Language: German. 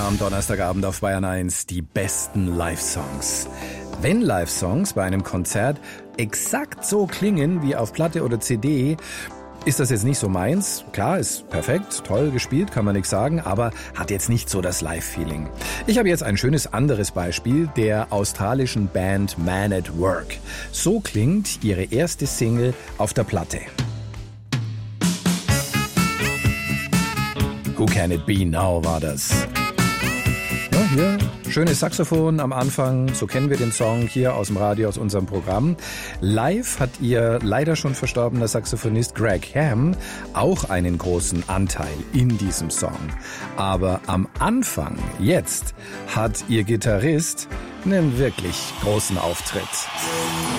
am Donnerstagabend auf Bayern 1 die besten Live-Songs. Wenn Live-Songs bei einem Konzert exakt so klingen wie auf Platte oder CD, ist das jetzt nicht so meins. Klar, ist perfekt, toll gespielt, kann man nichts sagen, aber hat jetzt nicht so das Live-Feeling. Ich habe jetzt ein schönes anderes Beispiel der australischen Band Man at Work. So klingt ihre erste Single auf der Platte. Who Can It Be Now war das. Ja, hier, schönes Saxophon am Anfang, so kennen wir den Song hier aus dem Radio, aus unserem Programm. Live hat ihr leider schon verstorbener Saxophonist Greg Ham auch einen großen Anteil in diesem Song. Aber am Anfang, jetzt, hat ihr Gitarrist einen wirklich großen Auftritt.